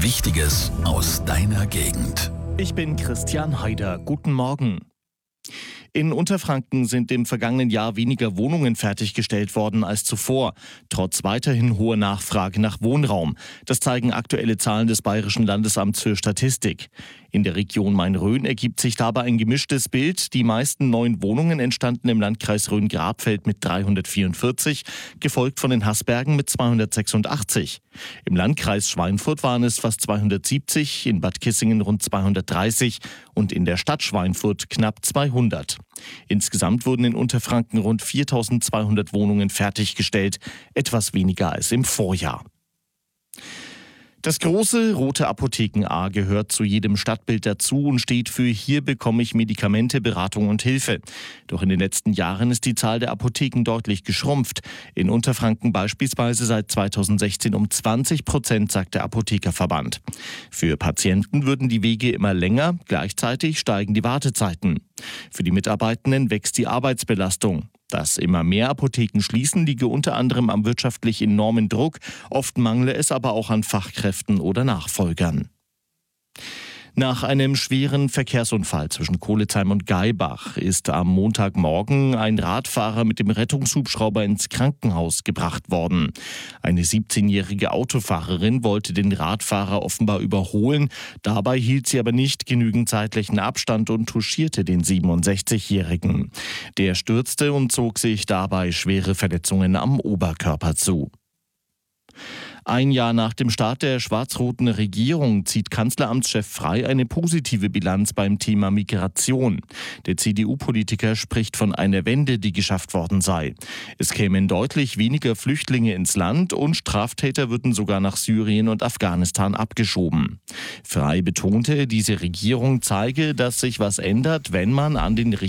Wichtiges aus deiner Gegend. Ich bin Christian Haider. Guten Morgen. In Unterfranken sind im vergangenen Jahr weniger Wohnungen fertiggestellt worden als zuvor, trotz weiterhin hoher Nachfrage nach Wohnraum. Das zeigen aktuelle Zahlen des Bayerischen Landesamts für Statistik. In der Region Main-Rhön ergibt sich dabei ein gemischtes Bild. Die meisten neuen Wohnungen entstanden im Landkreis Rhön-Grabfeld mit 344, gefolgt von den Haßbergen mit 286. Im Landkreis Schweinfurt waren es fast 270, in Bad Kissingen rund 230 und in der Stadt Schweinfurt knapp 200. Insgesamt wurden in Unterfranken rund 4.200 Wohnungen fertiggestellt, etwas weniger als im Vorjahr. Das große rote Apotheken-A gehört zu jedem Stadtbild dazu und steht für „Hier bekomme ich Medikamente, Beratung und Hilfe". Doch in den letzten Jahren ist die Zahl der Apotheken deutlich geschrumpft. In Unterfranken beispielsweise seit 2016 um 20%, sagt der Apothekerverband. Für Patienten würden die Wege immer länger, gleichzeitig steigen die Wartezeiten. Für die Mitarbeitenden wächst die Arbeitsbelastung. Dass immer mehr Apotheken schließen, liege unter anderem am wirtschaftlich enormen Druck. Oft mangle es aber auch an Fachkräften oder Nachfolgern. Nach einem schweren Verkehrsunfall zwischen Kohlesheim und Gaibach ist am Montagmorgen ein Radfahrer mit dem Rettungshubschrauber ins Krankenhaus gebracht worden. Eine 17-jährige Autofahrerin wollte den Radfahrer offenbar überholen. Dabei hielt sie aber nicht genügend zeitlichen Abstand und touchierte den 67-Jährigen. Der stürzte und zog sich dabei schwere Verletzungen am Oberkörper zu. Ein Jahr nach dem Start der schwarz-roten Regierung zieht Kanzleramtschef Frey eine positive Bilanz beim Thema Migration. Der CDU-Politiker spricht von einer Wende, die geschafft worden sei. Es kämen deutlich weniger Flüchtlinge ins Land und Straftäter würden sogar nach Syrien und Afghanistan abgeschoben. Frey betonte, diese Regierung zeige, dass sich was ändert, wenn man an den